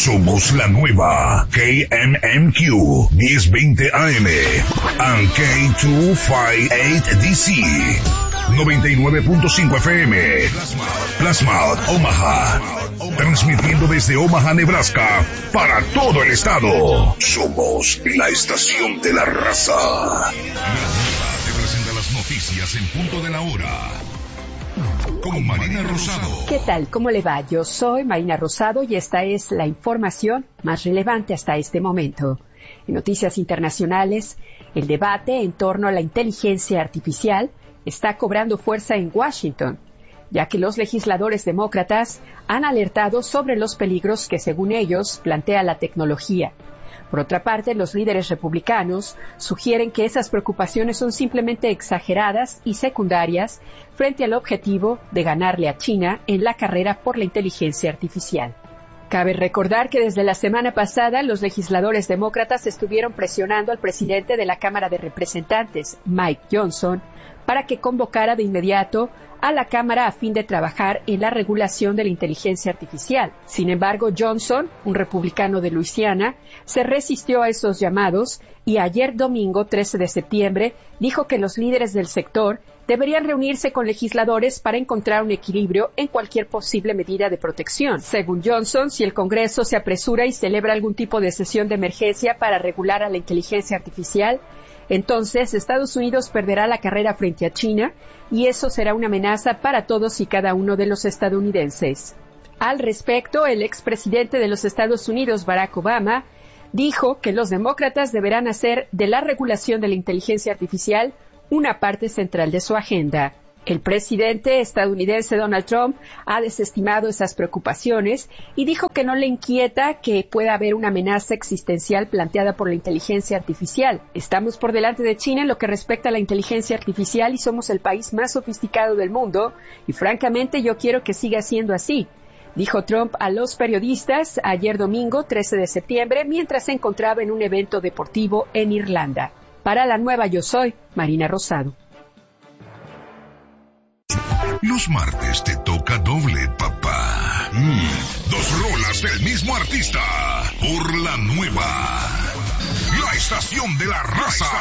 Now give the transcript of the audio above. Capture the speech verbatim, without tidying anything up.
Somos la nueva K M M Q diez veinte A M and K doscientos cincuenta y ocho D C noventa y nueve punto cinco F M. Plasma Omaha. Transmitiendo desde Omaha, Nebraska, para todo el estado. Somos la estación de la raza. La nueva te presenta las noticias en punto de la hora. Con Marina Rosado. ¿Qué tal? ¿Cómo le va? Yo soy Marina Rosado y esta es la información más relevante hasta este momento. En noticias internacionales, el debate en torno a la inteligencia artificial está cobrando fuerza en Washington, ya que los legisladores demócratas han alertado sobre los peligros que, según ellos, plantea la tecnología. Por otra parte, los líderes republicanos sugieren que esas preocupaciones son simplemente exageradas y secundarias frente al objetivo de ganarle a China en la carrera por la inteligencia artificial. Cabe recordar que desde la semana pasada los legisladores demócratas estuvieron presionando al presidente de la Cámara de Representantes, Mike Johnson, para que convocara de inmediato a la Cámara a fin de trabajar en la regulación de la inteligencia artificial. Sin embargo, Johnson, un republicano de Luisiana, se resistió a esos llamados y ayer domingo trece de septiembre dijo que los líderes del sector deberían reunirse con legisladores para encontrar un equilibrio en cualquier posible medida de protección. Según Johnson, si el Congreso se apresura y celebra algún tipo de sesión de emergencia para regular a la inteligencia artificial, entonces Estados Unidos perderá la carrera frente a China y eso será una amenaza para todos y cada uno de los estadounidenses. Al respecto, el expresidente de los Estados Unidos, Barack Obama, dijo que los demócratas deberán hacer de la regulación de la inteligencia artificial una parte central de su agenda. El presidente estadounidense Donald Trump ha desestimado esas preocupaciones y dijo que no le inquieta que pueda haber una amenaza existencial planteada por la inteligencia artificial. Estamos por delante de China en lo que respecta a la inteligencia artificial y somos el país más sofisticado del mundo y francamente yo quiero que siga siendo así, dijo Trump a los periodistas ayer domingo trece de septiembre mientras se encontraba en un evento deportivo en Irlanda. Para la nueva Yo Soy, Marina Rosado. Los martes te toca doble, papá. Mm, dos rolas del mismo artista. Por la nueva. La estación de la raza.